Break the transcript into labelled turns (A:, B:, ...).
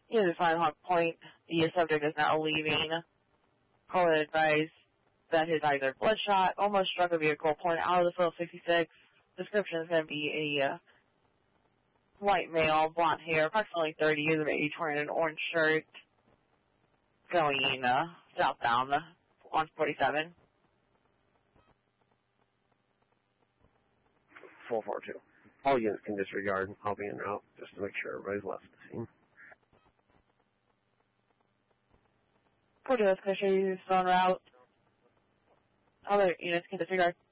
A: Unit 5 Hawk Point, the subject is now leaving. Caller advised that his eyes are bloodshot, almost struck a vehicle pulling out of the field 66. Description is going to be a white male, blonde hair, approximately 30 years of age, wearing an orange shirt, going southbound on 47.
B: 442. All units can disregard. I'll be en route just to make sure everybody's left the scene.
A: 42 is going to show you phone route. Other units can disregard.